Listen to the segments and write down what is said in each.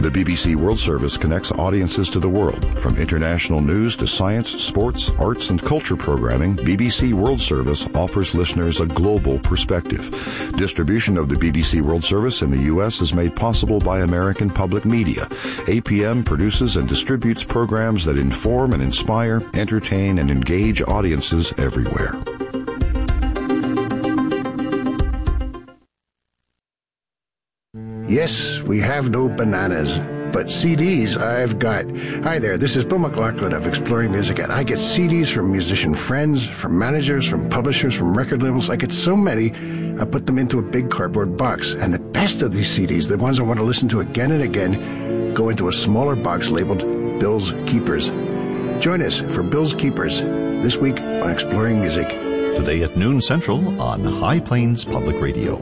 The BBC World Service connects audiences to the world. From international news to science, sports, arts, and culture programming, BBC World Service offers listeners a global perspective. Distribution of the BBC World Service in the U.S. is made possible by American Public Media. APM produces and distributes programs that inform and inspire, entertain, and engage audiences everywhere. Yes, we have no bananas, but CDs I've got. Hi there, this is Bill McLaughlin of Exploring Music, and I get CDs from musician friends, from managers, from publishers, from record labels. I get so many, I put them into a big cardboard box. And the best of these CDs, the ones I want to listen to again and again, go into a smaller box labeled Bill's Keepers. Join us for Bill's Keepers this week on Exploring Music. Today at noon Central on High Plains Public Radio.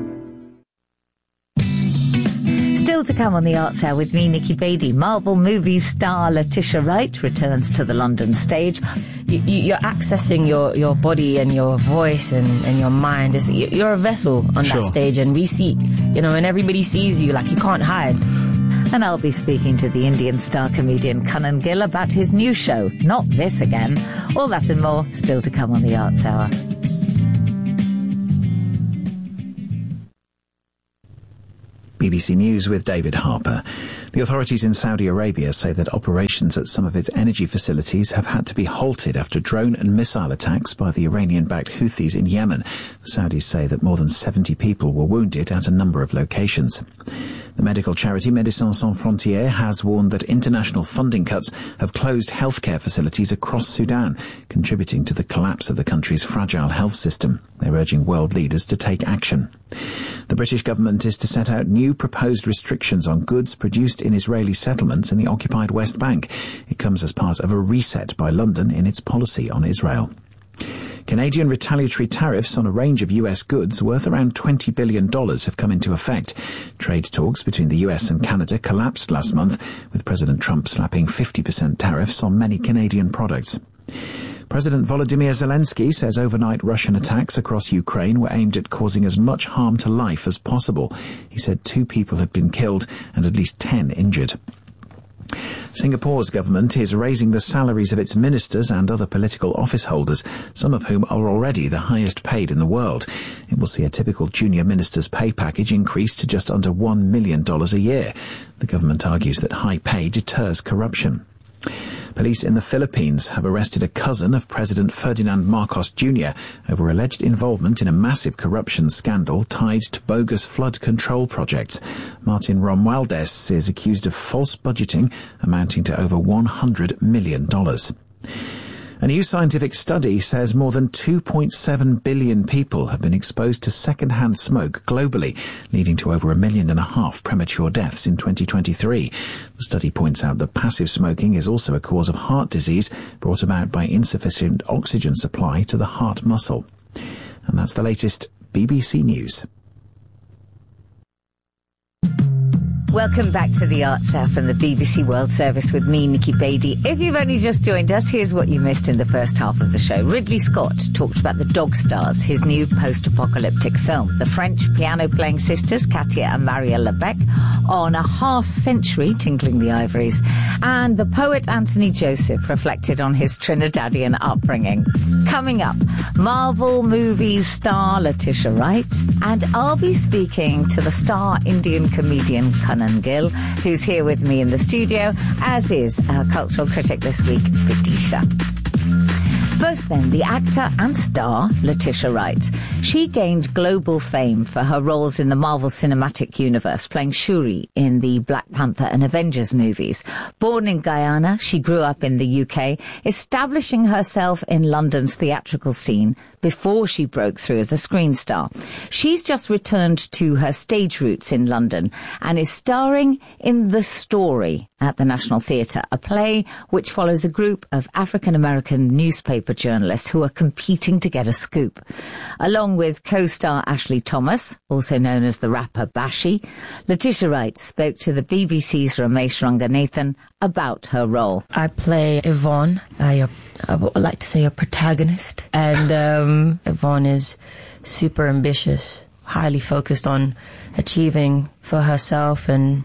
Still to come on the Arts Hour with me, Nikki Beattie. Marvel movies star Letitia Wright returns to the London stage. You're accessing your body and your voice and your mind. You're a vessel on that stage, and we see, and everybody sees you, like you can't hide. And I'll be speaking to the Indian star comedian Kanan Gill about his new show, Not This Again. All that and more still to come on the Arts Hour. BBC News with David Harper. The authorities in Saudi Arabia say that operations at some of its energy facilities have had to be halted after drone and missile attacks by the Iranian-backed Houthis in Yemen. The Saudis say that more than 70 people were wounded at a number of locations. The medical charity Médecins Sans Frontières has warned that international funding cuts have closed healthcare facilities across Sudan, contributing to the collapse of the country's fragile health system. They're urging world leaders to take action. The British government is to set out new proposed restrictions on goods produced in Israeli settlements in the occupied West Bank. It comes as part of a reset by London in its policy on Israel. Canadian retaliatory tariffs on a range of US goods worth around $20 billion have come into effect. Trade talks between the US and Canada collapsed last month, with President Trump slapping 50% tariffs on many Canadian products. President Volodymyr Zelensky says overnight Russian attacks across Ukraine were aimed at causing as much harm to life as possible. He said 2 people had been killed and at least 10 injured. Singapore's government is raising the salaries of its ministers and other political office holders, some of whom are already the highest paid in the world. It will see a typical junior minister's pay package increase to just under $1 million a year. The government argues that high pay deters corruption. Police in the Philippines have arrested a cousin of President Ferdinand Marcos Jr. over alleged involvement in a massive corruption scandal tied to bogus flood control projects. Martin Romualdez is accused of false budgeting amounting to over $100 million. A new scientific study says more than 2.7 billion people have been exposed to second-hand smoke globally, leading to over 1.5 million premature deaths in 2023. The study points out that passive smoking is also a cause of heart disease brought about by insufficient oxygen supply to the heart muscle. And that's the latest BBC News. Welcome back to the Arts Hour from the BBC World Service with me, Nikki Beattie. If you've only just joined us, here's what you missed in the first half of the show. Ridley Scott talked about The Dog Stars, his new post-apocalyptic film. The French piano-playing sisters, Katia and Maria Lebec, on a half-century tinkling the ivories. And the poet Anthony Joseph reflected on his Trinidadian upbringing. Coming up, Marvel movies star Letitia Wright, and I'll be speaking to the star Indian comedian Kanan Gill, who's here with me in the studio, as is our cultural critic this week, Vidisha. First then, the actor and star Letitia Wright. She gained global fame for her roles in the Marvel Cinematic Universe, playing Shuri in the Black Panther and Avengers movies. Born in Guyana, she grew up in the UK, establishing herself in London's theatrical scene before she broke through as a screen star. She's just returned to her stage roots in London and is starring in The Story at the National Theatre, a play which follows a group of African-American newspaper journalists who are competing to get a scoop. Along with co-star Ashley Thomas, also known as the rapper Bashi, Letitia Wright spoke to the BBC's Ramesh Ranganathan about her role. I play Yvonne, I would like to say a protagonist, and Yvonne is super ambitious, highly focused on achieving for herself and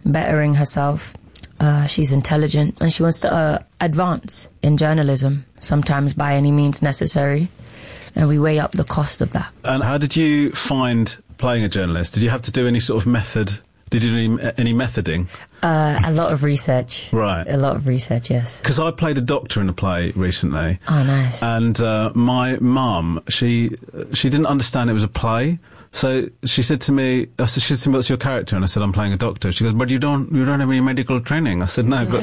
bettering herself. She's intelligent, and she wants to advance in journalism, sometimes by any means necessary. And we weigh up the cost of that. And how did you find playing a journalist? Did you have to do any sort of method? Did you do any methoding? A lot of research. Right. A lot of research, yes. Because I played a doctor in a play recently. Oh, nice. And my mum, she didn't understand it was a play. So she said to me, what's your character? And I said, I'm playing a doctor. She goes, but you don't have any medical training. I said, no, but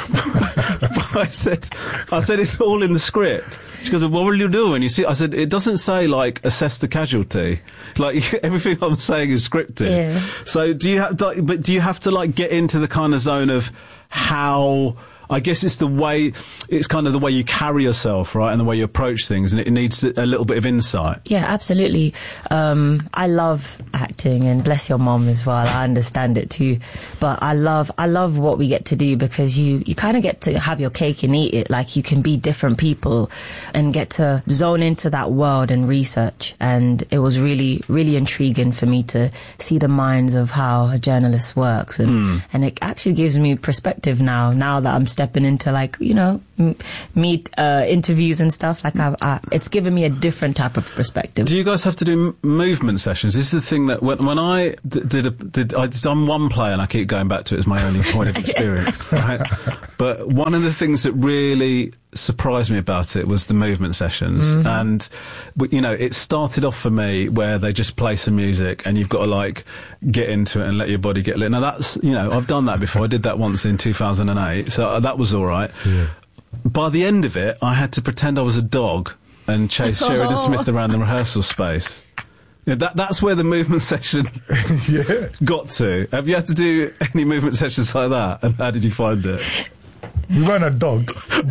I said, it's all in the script. She goes, well, what will you do when you see it? I said, it doesn't say, like, assess the casualty. Like, everything I'm saying is scripted. Yeah. So do you have to, like, get into the kind of zone of how... I guess it's kind of the way you carry yourself, right, and the way you approach things, and it needs a little bit of insight. Yeah, absolutely. I love acting, and bless your mom as well. I understand it too. But I love what we get to do, because you kind of get to have your cake and eat it. Like, you can be different people and get to zone into that world and research. And it was really, really intriguing for me to see the minds of how a journalist works. And it actually gives me perspective now that I'm stepping into, like, you know, meet interviews and stuff. Like, it's given me a different type of perspective. Do you guys have to do movement sessions? This is the thing that when I I've done one play, and I keep going back to it as my only point of experience, right? But one of the things that really surprised me about it was the movement sessions. And, you know, it started off for me where they just play some music and you've got to, like, get into it and let your body get lit. Now, that's, you know, I've done that before. I did that once in 2008, so that was all right. Yeah. By the end of it, I had to pretend I was a dog and chase Sheridan Smith around the rehearsal space. Yeah, that's where the movement session got to. Have you had to do any movement sessions like that? And how did you find it? We weren't a dog,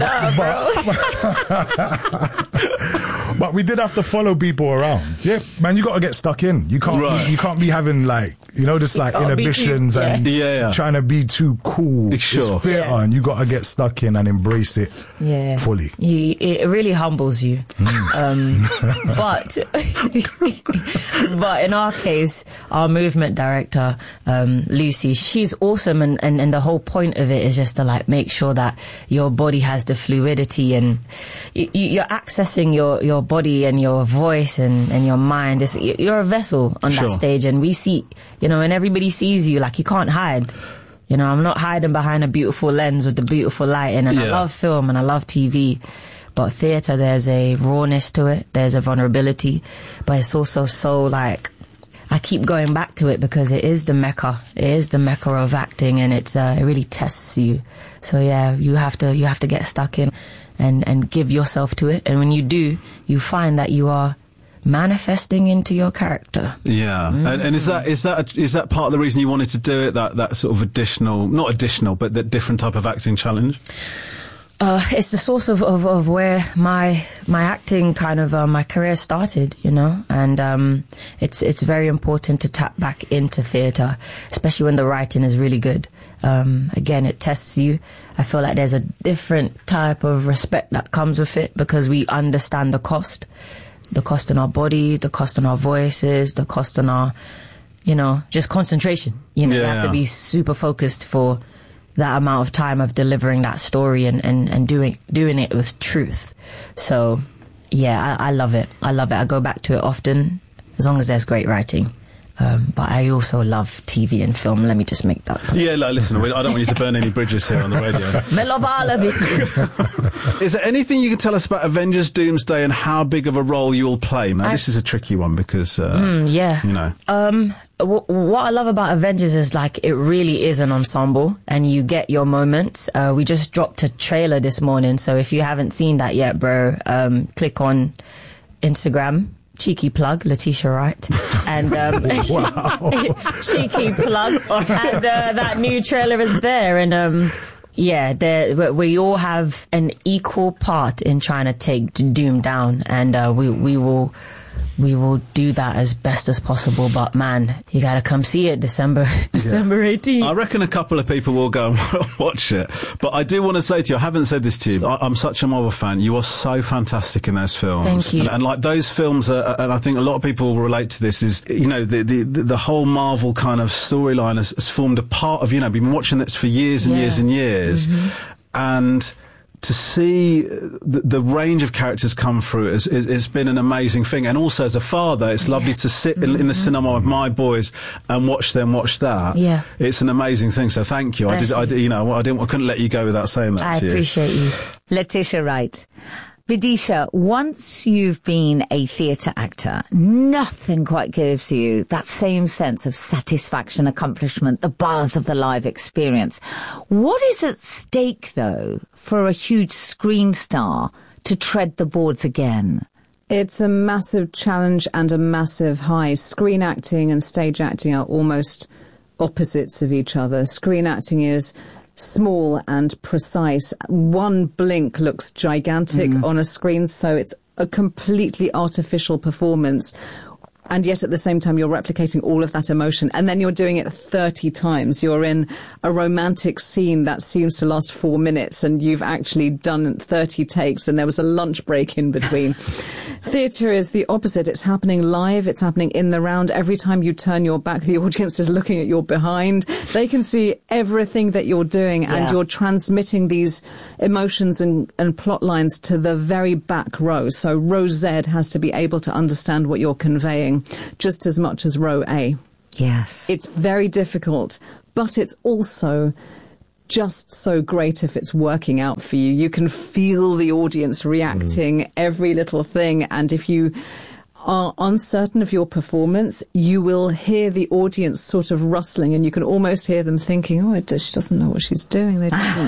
but we did have to follow people around. Yeah, man, you got to get stuck in. You can't be having, like, you know, just like inhibitions and trying to be too cool. Sure. It's theatre, and you got to get stuck in and embrace it fully. It really humbles you. But in our case, our movement director, Lucy, she's awesome, and the whole point of it is just to, like, make sure that your body has the fluidity, and you're accessing your body and your voice and your mind. You're a vessel on that stage, and we see, you know, and everybody sees you. Like, you can't hide. You know, I'm not hiding behind a beautiful lens with the beautiful lighting, and I love film and I love TV. But theatre, there's a rawness to it, there's a vulnerability, but it's also so, like, I keep going back to it because it is the mecca. It is the mecca of acting, and it really tests you. So yeah, you have to get stuck in and give yourself to it. And when you do, you find that you are manifesting into your character. Yeah. And is that part of the reason you wanted to do it? That sort of not additional, but that different type of acting challenge? It's the source of where my acting kind of my career started, you know, and it's very important to tap back into theatre, especially when the writing is really good. Again, it tests you. I feel like there's a different type of respect that comes with it, because we understand the cost in our bodies, the cost in our voices, the cost in our, you know, just concentration. You know, you have to be super focused for that amount of time of delivering that story and doing it with truth. So, yeah, I love it. I go back to it often, as long as there's great writing. But I also love TV and film. Let me just make that clear. Yeah, listen, I don't want you to burn any bridges here on the radio. I love all of it. Is there anything you can tell us about Avengers Doomsday and how big of a role you'll play? Man, this is a tricky one because, you know. What I love about Avengers is, like, it really is an ensemble, and you get your moments. We just dropped a trailer this morning, so if you haven't seen that yet, bro, click on Instagram. Cheeky plug, Letitia Wright, and cheeky plug, and that new trailer is there, and we all have an equal part in trying to take Doom down, and we will we will do that as best as possible. But man, you gotta come see it December 18th. I reckon a couple of people will go and watch it. But I do want to say to you, I haven't said this to you, I'm such a Marvel fan. You are so fantastic in those films. Thank you. And like those films are, and I think a lot of people will relate to this, is, you know, the whole Marvel kind of storyline has formed a part of, you know, been watching this for years and years and years. And to see the range of characters come through it's been an amazing thing. And also as a father, it's lovely to sit in the cinema with my boys and watch them watch that. Yeah. It's an amazing thing. So thank you. I couldn't let you go without saying that to you. I appreciate you. Letitia Wright. Vidisha, once you've been a theatre actor, nothing quite gives you that same sense of satisfaction, accomplishment, the buzz of the live experience. What is at stake, though, for a huge screen star to tread the boards again? It's a massive challenge and a massive high. Screen acting and stage acting are almost opposites of each other. Screen acting is small and precise. One blink looks gigantic on a screen, so it's a completely artificial performance. And yet at the same time, you're replicating all of that emotion. And then you're doing it 30 times. You're in a romantic scene that seems to last 4 minutes, and you've actually done 30 takes, and there was a lunch break in between. Theatre is the opposite. It's happening live. It's happening in the round. Every time you turn your back, the audience is looking at your behind. They can see everything that you're doing, and you're transmitting these emotions and plot lines to the very back row. So row Z has to be able to understand what you're conveying just as much as row A. Yes. It's very difficult, but it's also just so great if it's working out for you. You can feel the audience reacting every little thing, and if you are uncertain of your performance, you will hear the audience sort of rustling, and you can almost hear them thinking, she doesn't know what she's doing.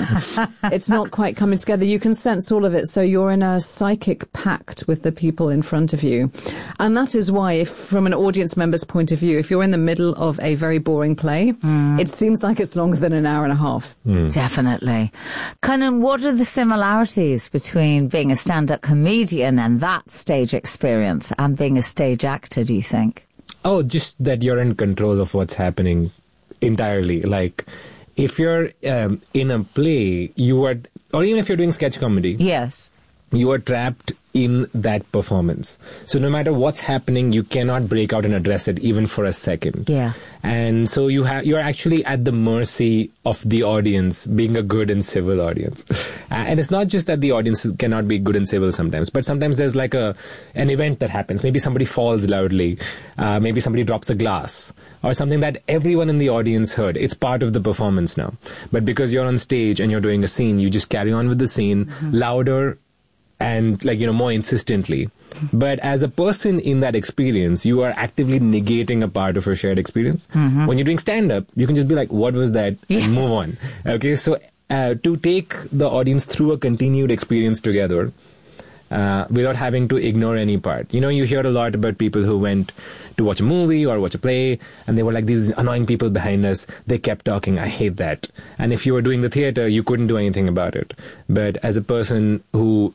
It's not quite coming together. You can sense all of it, so you're in a psychic pact with the people in front of you. And that is why, if from an audience member's point of view, if you're in the middle of a very boring play, it seems like it's longer than an hour and a half. Definitely. Kanan, what are the similarities between being a stand-up comedian and that stage experience and being a stage actor, do you think? Oh, just that you're in control of what's happening entirely. Like, if you're in a play, or even if you're doing sketch comedy. Yes. You are trapped in that performance. So no matter what's happening, you cannot break out and address it even for a second. Yeah. And so you're actually at the mercy of the audience, being a good and civil audience. And it's not just that the audience cannot be good and civil sometimes, but sometimes there's like an event that happens. Maybe somebody falls loudly, maybe somebody drops a glass, or something that everyone in the audience heard. It's part of the performance now. But because you're on stage and you're doing a scene, you just carry on with the scene louder and more insistently. But as a person in that experience, you are actively negating a part of your shared experience. When you're doing stand-up, you can just be like, what was that? Yes. And move on. Okay, so to take the audience through a continued experience together without having to ignore any part. You hear a lot about people who went to watch a movie or watch a play, and they were like, these annoying people behind us, they kept talking, I hate that. And if you were doing the theatre, you couldn't do anything about it. But as a person who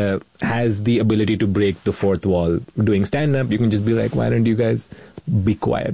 has the ability to break the fourth wall doing stand-up, you can just be like, why don't you guys be quiet?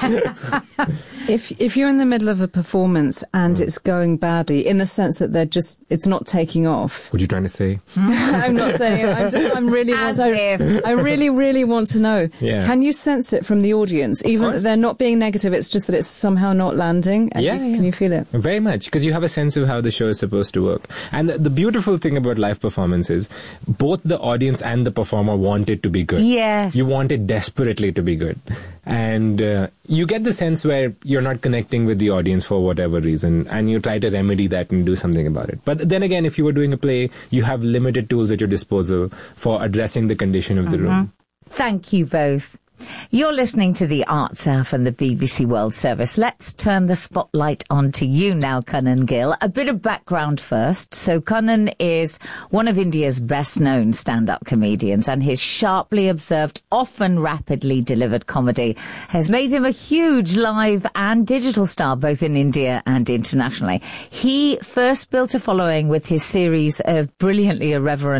If you're in the middle of a performance and it's going badly, in the sense that it's not taking off. What are you trying to say? I'm not saying it. I really, really want to know. Yeah. Can you sense it from the audience? Even if they're not being negative, it's just that it's somehow not landing. Can you feel it? Very much, because you have a sense of how the show is supposed to work. And the beautiful thing about live performance is both the audience and the performer want it to be good. Yes. You want it desperately to be good. And you get the sense where you're not connecting with the audience for whatever reason, and you try to remedy that and do something about it. But then again, if you were doing a play, you have limited tools at your disposal for addressing the condition of the room. Thank you both. You're listening to the Arts Hour from the BBC World Service. Let's turn the spotlight on to you now, Kanan Gill. A bit of background first. So Kanan is one of India's best-known stand-up comedians, and his sharply observed, often rapidly delivered comedy has made him a huge live and digital star, both in India and internationally. He first built a following with his series of brilliantly irreverent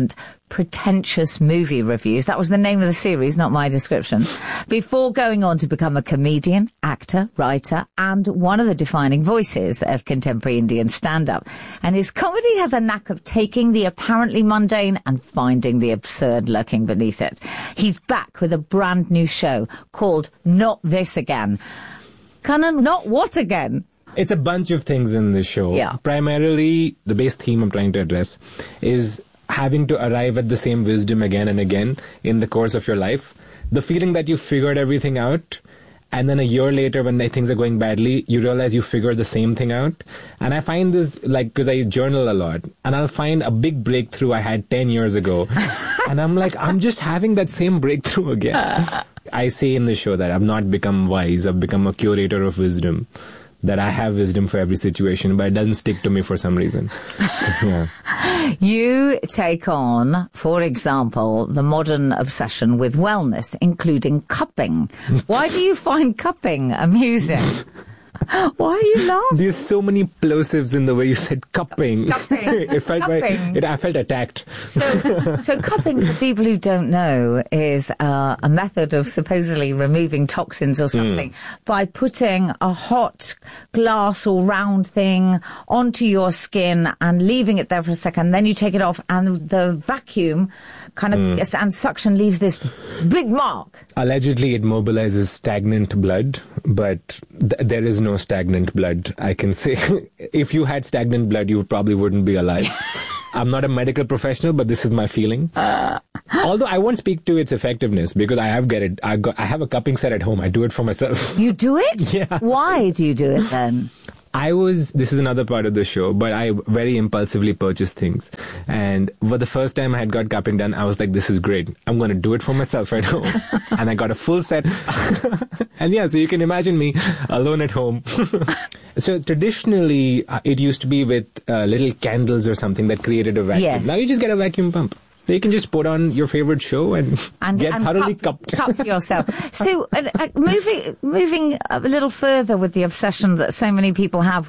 Pretentious Movie Reviews. That was the name of the series, not my description. Before going on to become a comedian, actor, writer, and one of the defining voices of contemporary Indian stand-up. And his comedy has a knack of taking the apparently mundane and finding the absurd lurking beneath it. He's back with a brand new show called Not This Again. Kannan, not what again? It's a bunch of things in this show. Yeah. Primarily, the base theme I'm trying to address is having to arrive at the same wisdom again and again in the course of your life. The feeling that you figured everything out, and then a year later when things are going badly, you realize you figured the same thing out. And I find this, like, because I journal a lot, and I'll find a big breakthrough I had 10 years ago. And I'm like, I'm just having that same breakthrough again. I say in the show that I've not become wise, I've become a curator of wisdom. That I have wisdom for every situation, but it doesn't stick to me for some reason. Yeah. You take on, for example, the modern obsession with wellness, including cupping. Why do you find cupping amusing? Why are you laughing? There's so many plosives in the way you said cupping. It felt cupping. I felt attacked. So cupping, for people who don't know, is a method of supposedly removing toxins or something by putting a hot glass or round thing onto your skin and leaving it there for a second. Then you take it off, and the vacuum kind of and suction leaves this big mark. Allegedly, it mobilizes stagnant blood, but there is no stagnant blood, I can say. If you had stagnant blood, you probably wouldn't be alive. I'm not a medical professional, but this is my feeling. Although I won't speak to its effectiveness because I have a cupping set at home. I do it for myself. You do it? Yeah. Why do you do it then? This is another part of the show, but I very impulsively purchase things. And for the first time I had got cupping done, I was like, this is great. I'm going to do it for myself at home. And I got a full set. And yeah, so you can imagine me alone at home. So traditionally, it used to be with little candles or something that created a vacuum. Yes. Now you just get a vacuum pump. So you can just put on your favorite show and get thoroughly cupped. Cup yourself. So moving a little further with the obsession that so many people have